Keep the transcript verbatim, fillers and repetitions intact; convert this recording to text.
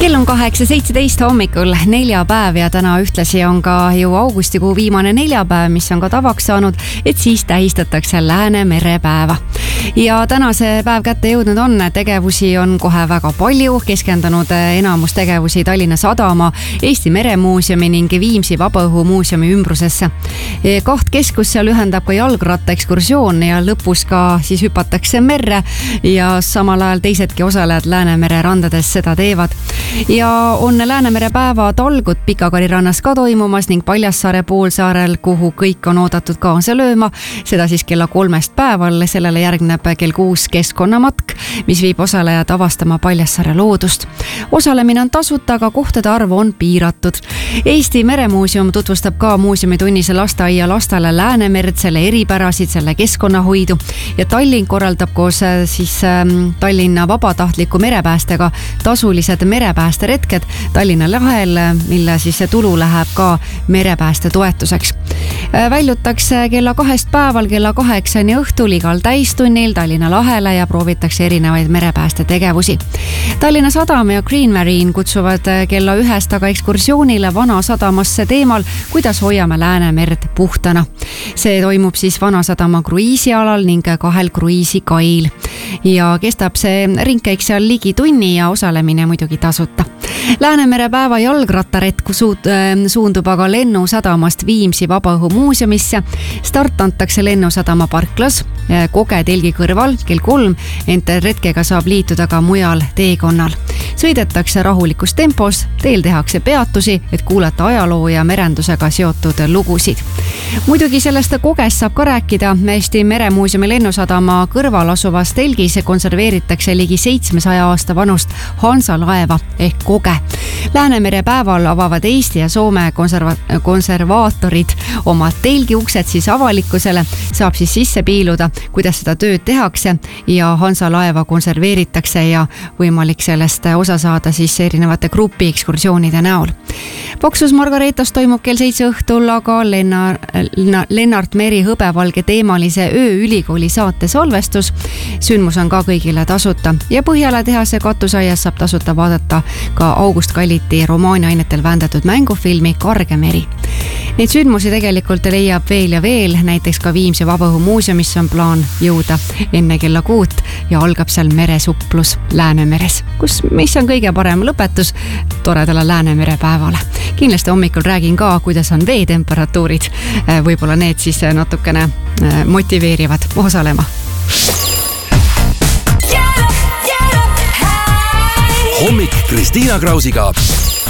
Kell on kaheksa seitseteist hommikul neljapäev ja täna ühtlasi on ka ju augustikuu viimane neljapäev, mis on ka tavaks saanud, et siis tähistatakse Läänemere päeva. Ja täna see päev kätte jõudnud on, tegevusi on kohe väga palju, keskendunud enamus tegevusi Tallinna Sadama, Eesti Meremuuseumi ning Viimsi Vabaõhumuuseumi ümbrusesse. Kaht keskus seal ühendab ka jalgratta ekskursioon ja lõpus ka siis hüpatakse merre ja samal ajal teisedki osalejad Läänemere randades seda teevad. Ja on Läänemere päeva talgud Pikakari rannas ka toimumas ning Paljassaare poolsaarel, kuhu kõik on oodatud kaasa lööma. Seda siis kella kolmest päeval, sellele järgneb kell kuus keskkonnamatk, mis viib osalejad avastama Paljassaare loodust. Osalemine on tasuta, aga kohtade arv on piiratud. Eesti Meremuuseum tutvustab ka muuseumitunnise lasteaia lastele Läänemerd, selle eripärasid, selle keskkonnahoidu ja Tallinn korraldab koos siis Tallinna vabatahtliku merepäästega tasulised merepäästeretked Tallinna lahel, mille siis see tulu läheb ka merepääste toetuseks. Väljutakse kella kahest päeval kella kaheksani õhtul igal täistunnil Tallinna lahele ja proovitakse erinevaid merepääste tegevusi. Tallinna Sadam ja Green Marine kutsuvad kella ühest aga ekskursioonile Vana Sadamasse teemal, kuidas hoiame Läänemerd puhtana. See toimub siis Vana Sadama kruiisialal ning kahel kruiisikail. Ja kestab see ringkäik seal ligi tunni ja osalemine muidugi tasuta. Läänemere päeva jalgrattaretku suundub aga Lennusadamast Viimsi Vabaõhumuuseumisse. Start antakse Lennusadama parklas Koge telgi kõrval kell kolm, ent retkega saab liituda ka mujal teekonnal. Sõidetakse rahulikus tempos, teel tehakse peatusi, et kuulata ajaloo ja merendusega seotud lugusid. Muidugi sellest Kogest saab ka rääkida. Eesti Meremuuseumi Lennusadama kõrval asuvas telgis konserveeritakse ligi seitsmesaja aasta vanust Hansalaeva ehk Koge. Läänemere päeval avavad Eesti ja Soome konserva- konservaatorid oma telgi uksed siis avalikkusele, saab siis sisse piiluda, kuidas seda tööd tehakse ja Hansalaeva konserveeritakse ja võimalik sellest osa saada siis erinevate grupi ekskursioonide näol. Paksus Margareetas toimub kell seitse õhtul aga Lennar, Lennart Meri hõbevalge teemalise ööülikooli saate salvestus. Sündmus on ka kõigile tasuta ja Põhjala tehase katusaias saab tasuta vaadata ka August Kalliti romaaniainetel väändatud mängufilmi Karge meri. Neid sündmusi tegelikult leiab veel ja veel, näiteks ka Viimsi Vabaõhumuuseumisse on plaan jõuda enne kella kuut ja algab seal meresuplus Läänemeres, kus, mis on kõige parem lõpetus toredale Läänemere päevale. Kindlasti hommikul räägin ka, kuidas on veetemperatuurid, võib-olla need siis natukene motiveerivad osalema. Hommik Kristiina Krausiga.